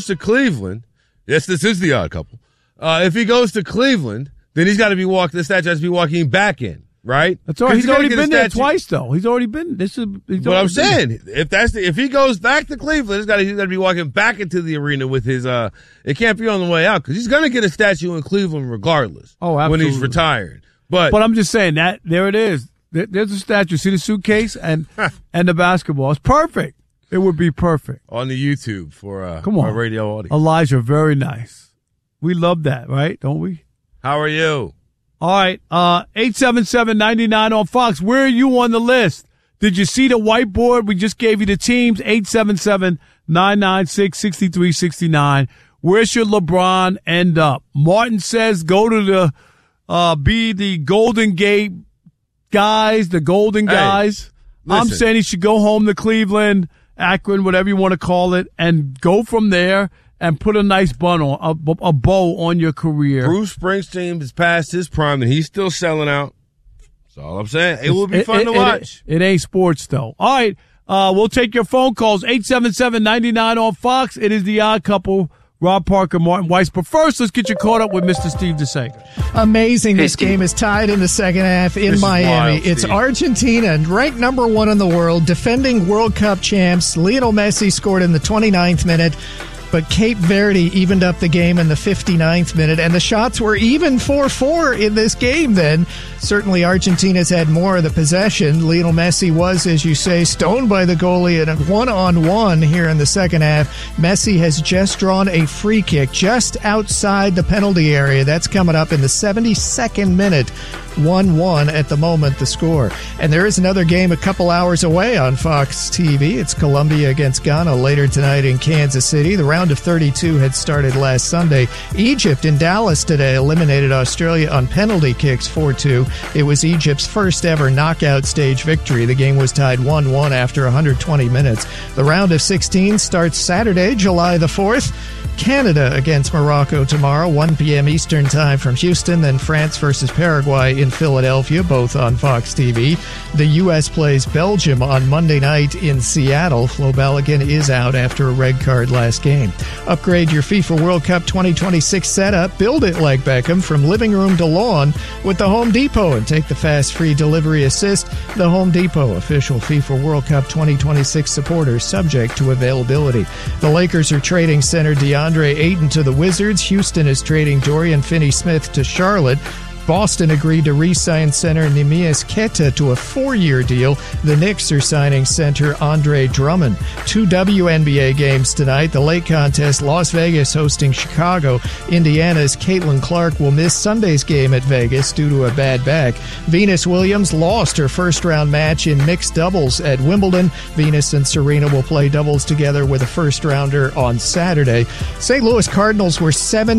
to Cleveland, yes, this is the odd couple. If he goes to Cleveland, then he's got to be the statue has to be walking back in, right? That's all right. He's already been there twice, though. He's already been. But I'm saying, if he goes back to Cleveland, he's got to be walking back into the arena with his. It can't be on the way out because he's going to get a statue in Cleveland regardless. Oh, absolutely. When he's retired. But I'm just saying that there it is. There's a statue. See the suitcase and the basketball. It's perfect. It would be perfect on the YouTube for come on, our radio audience. Elijah, very nice. We love that, right? Don't we? How are you? All right, 877-99 on Fox. Where are you on the list? Did you see the whiteboard? We just gave you the teams, 877-996-6369. Where should LeBron end up? Martin says go to be the Golden Gate guys, the Golden guys. I'm saying he should go home to Cleveland, Akron, whatever you want to call it, and go from there and put a nice bun on, a bow on your career. Bruce Springsteen has passed his prime, and he's still selling out. That's all I'm saying. It will be fun to watch. It ain't sports, though. All right, we'll take your phone calls, 877-99 on Fox. It is the Odd Couple, Rob Parker, Martin Weiss. But first, let's get you caught up with Mr. Steve DeSega. Amazing. This game is tied in the second half in Miami. Wild, it's Argentina, ranked number 1 in the world, defending World Cup champs. Lionel Messi scored in the 29th minute. But Cape Verde evened up the game in the 59th minute, and the shots were even 4-4 in this game then. Certainly Argentina's had more of the possession. Lionel Messi was, as you say, stoned by the goalie in a one-on-one here in the second half. Messi has just drawn a free kick just outside the penalty area. That's coming up in the 72nd minute. 1-1 at the moment, the score. And there is another game a couple hours away on Fox TV. It's Colombia against Ghana later tonight in Kansas City. The round of 32 had started last Sunday. Egypt in Dallas today eliminated Australia on penalty kicks 4-2. It was Egypt's first ever knockout stage victory. The game was tied 1-1 after 120 minutes. The round of 16 starts Saturday, July the 4th. Canada against Morocco tomorrow, 1 p.m. Eastern Time from Houston, then France versus Paraguay in Philadelphia, both on Fox TV. The U.S. plays Belgium on Monday night in Seattle. Flo Balogun is out after a red card last game. Upgrade your FIFA World Cup 2026 setup. Build it like Beckham from living room to lawn with the Home Depot and take the fast free delivery assist. The Home Depot, official FIFA World Cup 2026 supporter, subject to availability. The Lakers are trading center DeAndre Ayton to the Wizards. Houston is trading Dorian Finney-Smith to Charlotte. Boston agreed to re-sign center Neemias Queta to a 4-year deal. The Knicks are signing center Andre Drummond. 2 WNBA games tonight. The late contest, Las Vegas hosting Chicago. Indiana's Caitlin Clark will miss Sunday's game at Vegas due to a bad back. Venus Williams lost her first-round match in mixed doubles at Wimbledon. Venus and Serena will play doubles together with a first-rounder on Saturday. St. Louis Cardinals were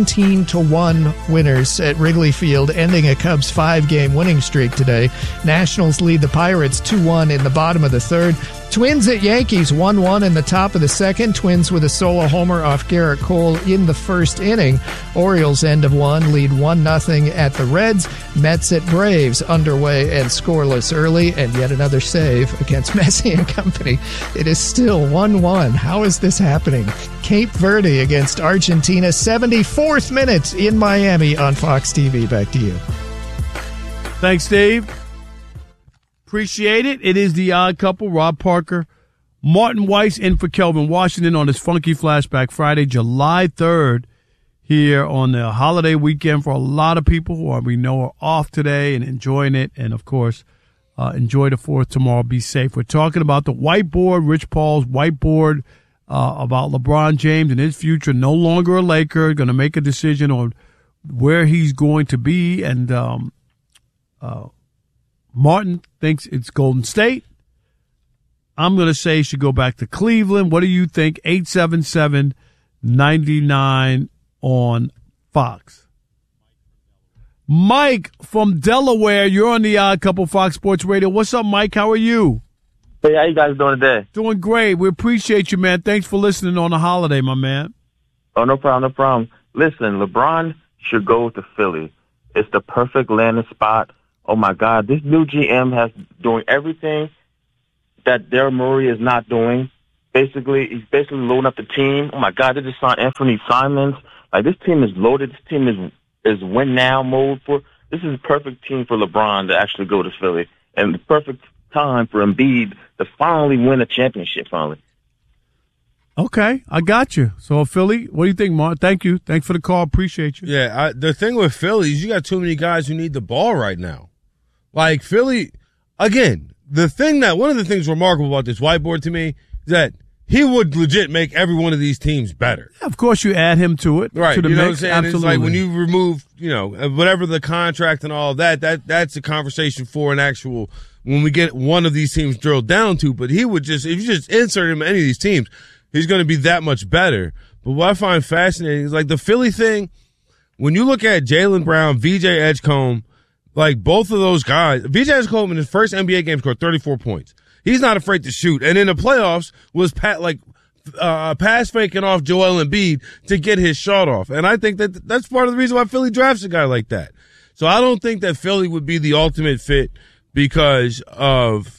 17-1 winners at Wrigley Field, ending a Cubs 5-game winning streak today. Nationals lead the Pirates 2-1 in the bottom of the third. Twins at Yankees 1-1 in the top of the second. Twins with a solo homer off Garrett Cole in the first inning. Orioles end of one lead 1-0 at the Reds. Mets at Braves underway and scoreless early, and yet another save against Messi and company. It is still 1-1. How is this happening? Cape Verde against Argentina, 74th minute in Miami on Fox TV. Back to you. Thanks, Dave. Appreciate it. It is the Odd Couple, Rob Parker, Martin Weiss in for Kelvin Washington on this Funky Flashback Friday, July 3rd, here on the holiday weekend for a lot of people who we know are off today and enjoying it. And, of course, enjoy the 4th tomorrow. Be safe. We're talking about the whiteboard, Rich Paul's whiteboard about LeBron James and his future. No longer a Laker, going to make a decision on where he's going to be. And Martin thinks it's Golden State. I'm going to say he should go back to Cleveland. What do you think? 877-99 on Fox. Mike from Delaware, you're on the Odd Couple Fox Sports Radio. What's up, Mike? How are you? Hey, how you guys doing today? Doing great. We appreciate you, man. Thanks for listening on the holiday, my man. Oh, no problem, no problem. Listen, LeBron should go to Philly. It's the perfect landing spot. Oh, my God, this new GM has doing everything that Daryl Morey is not doing. basically loading up the team. Oh my God, they just signed Anthony Simons. Like, this team is loaded. This team is win now mode for. This is a perfect team for LeBron to actually go to Philly, and the perfect time for Embiid to finally win a championship. Finally. Okay, I got you. So Philly, what do you think, Mark? Thank you. Thanks for the call. Appreciate you. Yeah, the thing with Philly is you got too many guys who need the ball right now. Like Philly, again, one of the things remarkable about this whiteboard to me is that he would legit make every one of these teams better. Yeah, of course, you add him to it. Right. To the you know mix. what I'm saying? Absolutely. It's like when you remove, whatever the contract and all of that's a conversation for an actual, when we get one of these teams drilled down to, but he would just, if you just insert him in any of these teams, he's going to be that much better. But what I find fascinating is like the Philly thing, when you look at Jaylen Brown, VJ Edgecombe, like both of those guys, VJ Edgecombe in his first NBA game scored 34 points. He's not afraid to shoot. And in the playoffs was pass faking off Joel Embiid to get his shot off. And I think that's part of the reason why Philly drafts a guy like that. So I don't think that Philly would be the ultimate fit because of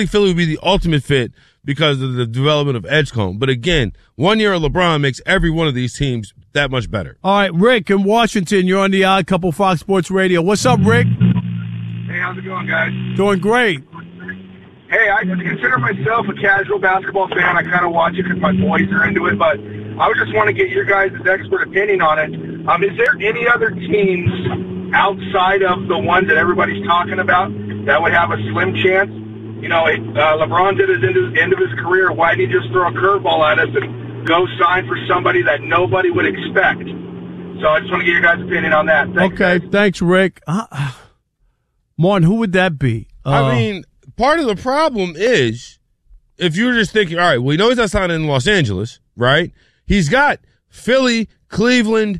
the development of Edgecombe. But again, 1 year of LeBron makes every one of these teams that much better. All right, Rick in Washington, you're on the Odd Couple Fox Sports Radio. What's up, Rick? Hey, how's it going, guys? Doing great. Hey, I consider myself a casual basketball fan. I kind of watch it because my boys are into it, but I would just want to get your guys' expert opinion on it. Is there any other teams outside of the ones that everybody's talking about that would have a slim chance? LeBron did his end of his career. Why didn't he just throw a curveball at us and go sign for somebody that nobody would expect? So I just want to get your guys' opinion on that. Thanks, okay, guys. Thanks, Rick. Martin, who would that be? I mean, part of the problem is if you're just thinking, all right, well, he's not signing in Los Angeles, right? He's got Philly, Cleveland,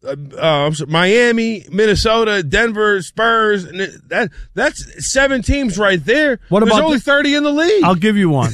Miami, Minnesota, Denver, Spurs. And that's 7 teams right there. There's only 30 in the league. I'll give you one.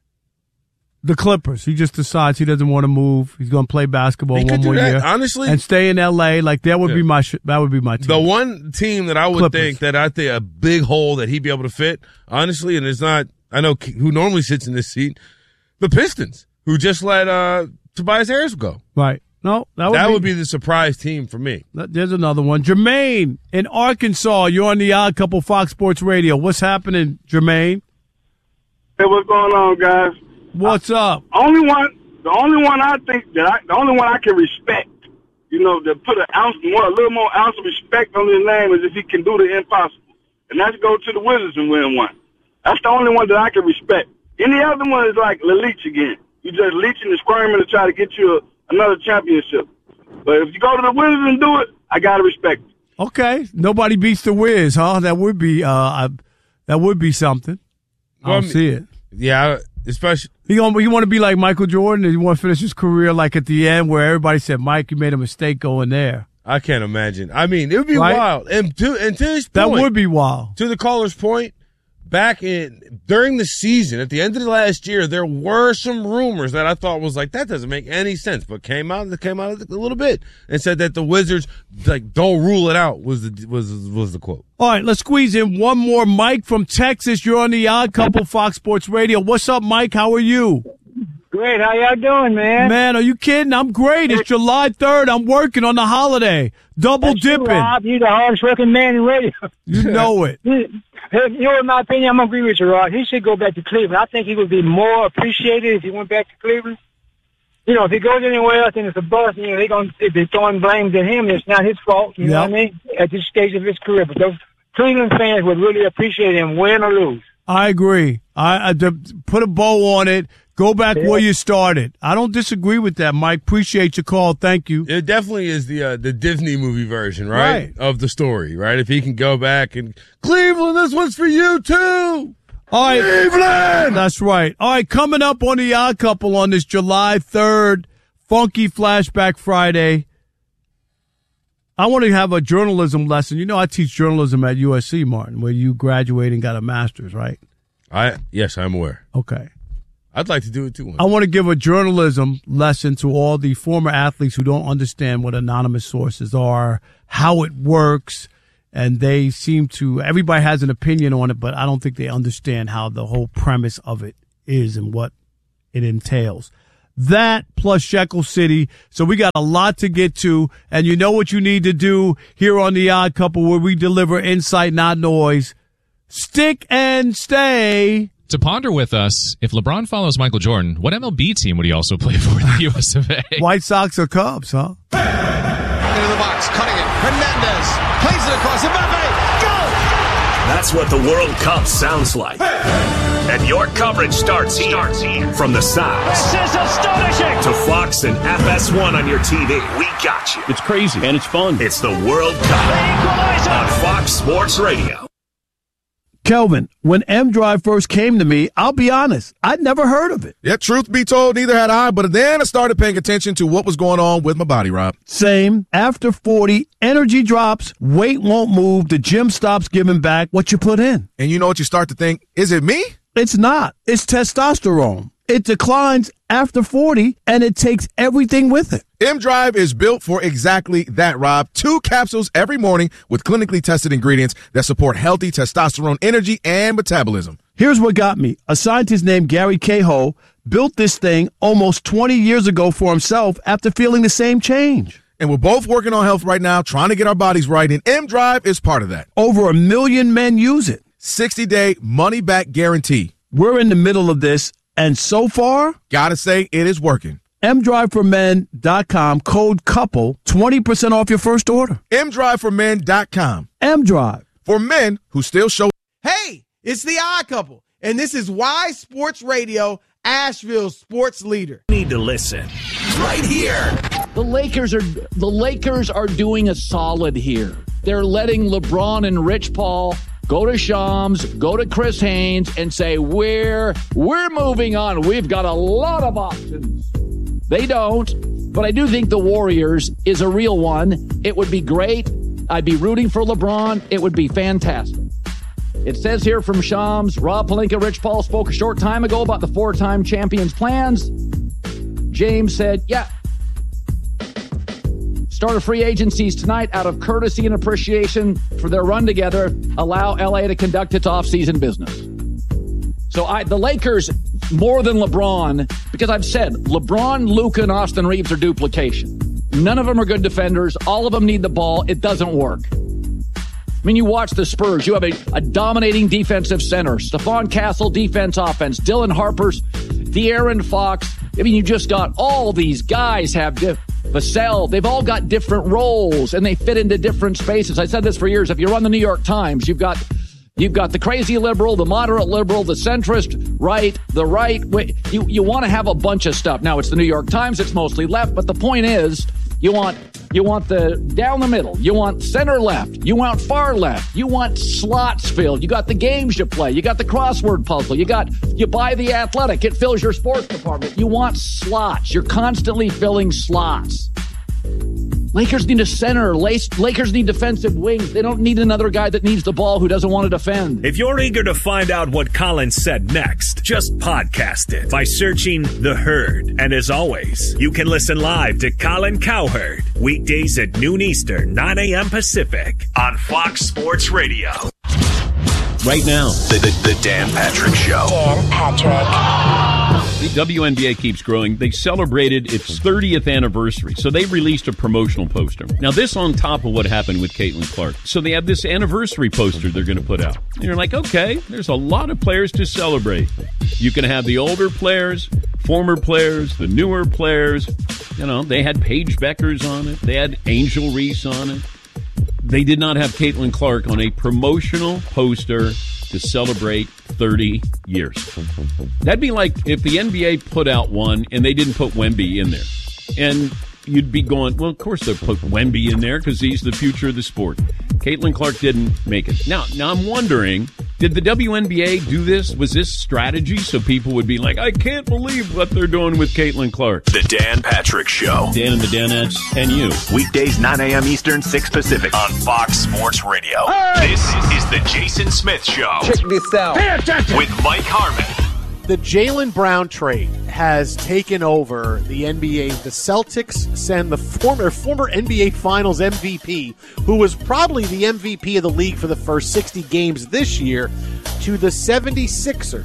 The Clippers. He just decides he doesn't want to move. He's going to play basketball one more year, honestly, and stay in L.A. Like that would be my team. The one team that I would think that I think a big hole that he'd be able to fit, honestly, and it's not. I know who normally sits in this seat, the Pistons, who just let Tobias Harris go. Right. No, that would be the surprise team for me. There's another one. Jermaine in Arkansas. You're on the Odd Couple Fox Sports Radio. What's happening, Jermaine? Hey, what's going on, guys? What's up? The only one I can respect, to put a little more ounce of respect on his name is if he can do the impossible, and that's go to the Wizards and win one. That's the only one that I can respect. Any other one is like Leach again. You just leeching and squirming to try to get you another championship. But if you go to the Wizards and do it, I gotta respect it. Okay, nobody beats the Wiz, huh? That would be something. I'll see it. Yeah, especially you want to be like Michael Jordan, and you want to finish his career like at the end where everybody said, "Mike, you made a mistake going there." I can't imagine. I mean, it would be wild. And to his point, that would be wild. To the caller's point, during the season, at the end of the last year, there were some rumors that I thought was like, that doesn't make any sense, but came out a little bit and said that the Wizards don't rule it out was the quote. All right, let's squeeze in one more. Mike from Texas, you're on the Odd Couple Fox Sports Radio. What's up, Mike? How are you? Great. How y'all doing, man? Man, are you kidding? I'm great. It's July 3rd. I'm working on the holiday. Double dipping. Rob, you're the hardest working man in radio. You know it. In my opinion, I'm going to agree with you, Rod. He should go back to Cleveland. I think he would be more appreciated if he went back to Cleveland. If he goes anywhere else and it's a bust, they're going to be throwing blames at him. It's not his fault, you know what I mean, at this stage of his career. But those Cleveland fans would really appreciate him, win or lose. I agree. I put a bow on it. Go back where you started. I don't disagree with that, Mike. Appreciate your call. Thank you. It definitely is the Disney movie version, right? Of the story, right? If he can go back and Cleveland, this one's for you too. All right, Cleveland. That's right. All right, coming up on the Odd Couple on this July 3rd, Funky Flashback Friday. I want to have a journalism lesson. I teach journalism at USC, Martin, where you graduated and got a master's, right? Yes, I'm aware. Okay. I'd like to do it too. I want to give a journalism lesson to all the former athletes who don't understand what anonymous sources are, how it works, and they seem to, everybody has an opinion on it, but I don't think they understand how the whole premise of it is and what it entails. That plus Shekel City. So we got a lot to get to, and you know what you need to do here on The Odd Couple, where we deliver insight, not noise. Stick and stay. To ponder with us, if LeBron follows Michael Jordan, what MLB team would he also play for in the U.S. of A? White Sox or Cubs, huh? Into the box, cutting it. Hernandez plays it across. Mbappe, go! That's what the World Cup sounds like. And your coverage starts here. From the sides. This is astonishing! To Fox and FS1 on your TV. We got you. It's crazy, and it's fun. It's the World Cup on Fox Sports Radio. Kelvin, when M-Drive first came to me, I'll be honest, I'd never heard of it. Yeah, truth be told, neither had I, but then I started paying attention to what was going on with my body, Rob. Same. After 40, energy drops, weight won't move, the gym stops giving back what you put in. And you know what you start to think? Is it me? It's not. It's testosterone. It declines after 40, and it takes everything with it. M-Drive is built for exactly that, Rob. 2 capsules every morning with clinically tested ingredients that support healthy testosterone energy and metabolism. Here's what got me. A scientist named Gary Cahill built this thing almost 20 years ago for himself after feeling the same change. And we're both working on health right now, trying to get our bodies right, and M-Drive is part of that. Over 1 million men use it. 60-day money-back guarantee. We're in the middle of this, and so far, gotta say, it is working. MDriveForMen.com, code COUPLE, 20% off your first order. MDriveForMen.com. M-Drive. For men who still show. Hey, it's The Odd Couple, and this is Why Sports Radio, Asheville's sports leader. You need to listen right here. The Lakers are doing a solid here. They're letting LeBron and Rich Paul go to Shams, go to Chris Haynes, and say, we're moving on. We've got a lot of options. They don't, but I do think the Warriors is a real one. It would be great. I'd be rooting for LeBron. It would be fantastic. It says here from Shams, Rob Pelinka, Rich Paul spoke a short time ago about the 4-time champions' plans. James said, yeah. Start of free agencies tonight out of courtesy and appreciation for their run together. Allow LA to conduct its offseason business. So the Lakers, more than LeBron, because I've said LeBron, Luka, and Austin Reeves are duplication. None of them are good defenders. All of them need the ball. It doesn't work. I mean, you watch the Spurs. You have a dominating defensive center. Stephon Castle, defense, offense. Dylan Harper's, De'Aaron Fox. I mean, you just got all these guys have Vassell. They've all got different roles, and they fit into different spaces. I said this for years. If you run the New York Times, you've got the crazy liberal, the moderate liberal, the centrist right, the right. You want to have a bunch of stuff. Now, it's the New York Times. It's mostly left. But the point is, you want the down the middle. You want center left. You want far left. You want slots filled. You got the games you play. You got the crossword puzzle. You buy The Athletic. It fills your sports department. You want slots. You're constantly filling slots. Lakers need a center. Lakers need defensive wings. They don't need another guy that needs the ball who doesn't want to defend. If you're eager to find out what Colin said next, just podcast it by searching The Herd. And as always, you can listen live to Colin Cowherd weekdays at noon Eastern, 9 a.m. Pacific on Fox Sports Radio. Right now, the Dan Patrick Show. Dan Patrick. The WNBA keeps growing. They celebrated its 30th anniversary, so they released a promotional poster. Now, this on top of what happened with Caitlin Clark. So they have this anniversary poster they're going to put out. And you're like, okay, there's a lot of players to celebrate. You can have the older players, former players, the newer players. You know, they had Paige Beckers on it. They had Angel Reese on it. They did not have Caitlin Clark on a promotional poster to celebrate 30 years. That'd be like if the NBA put out one and they didn't put Wemby in there. And you'd be going, well, of course they'll put Wemby in there because he's the future of the sport. Caitlin Clark didn't make it. Now I'm wondering, did the WNBA do this? Was this strategy so people would be like, I can't believe what they're doing with Caitlin Clark? The Dan Patrick Show. Dan and the Danettes and you. Weekdays 9 a.m. Eastern, 6 Pacific on Fox Sports Radio. Hey! This is the Jason Smith Show. Check this out. With Mike Harmon. The Jaylen Brown trade has taken over the NBA. The Celtics send the former NBA Finals MVP, who was probably the MVP of the league for the first 60 games this year, to the 76ers.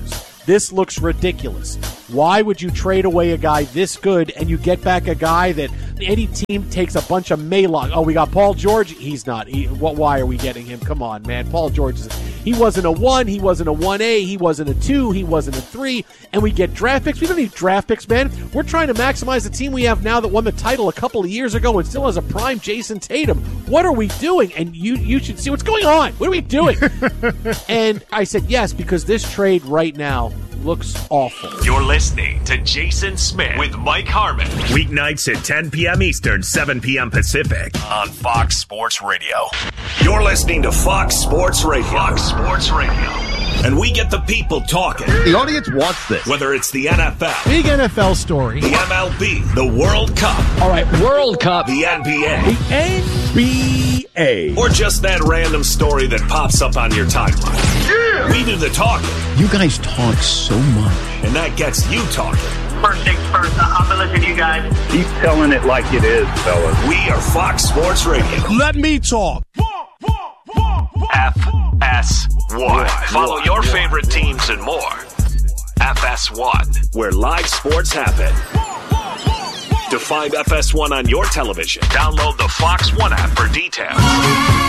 This looks ridiculous. Why would you trade away a guy this good and you get back a guy that any team takes a bunch of Maylog? Oh, we got Paul George. He's not. Why are we getting him? Come on, man. Paul George, he wasn't a 1. He wasn't a 1A. He wasn't a 2. He wasn't a 3. And we get draft picks. We don't need draft picks, man. We're trying to maximize the team we have now that won the title a couple of years ago and still has a prime Jason Tatum. What are we doing? And you should see what's going on. What are we doing? And I said yes, because this trade right now looks awful. You're listening to Jason Smith with Mike Harmon. Weeknights at 10 p.m. Eastern, 7 p.m. Pacific on Fox Sports Radio. You're listening to Fox Sports Radio. Fox Sports Radio. And we get the people talking. The audience wants this. Whether it's the NFL, Big NFL story. the MLB, the World Cup, All right, World Cup. the NBA, NBA. or just that random story that pops up on your timeline. Yeah! We do the talking. You guys talk so much. And that gets you talking. First things first, I'm going to listen to you guys. Keep telling it like it is, fellas. We are Fox Sports Radio. Let me talk. FS1. Follow your favorite teams and more. FS1, where live sports happen. To find FS1 on your television, download the Fox One app for details.